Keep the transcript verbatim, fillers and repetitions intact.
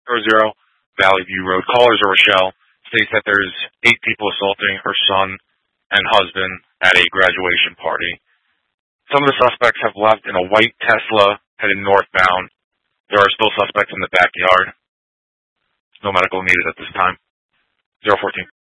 zero Valley View Road. Caller is Rochelle. States that there's eight people assaulting her son and husband at a graduation party. Some of the suspects have left in a white Tesla headed northbound. There are still suspects in the backyard. No medical needed at this time. zero fourteen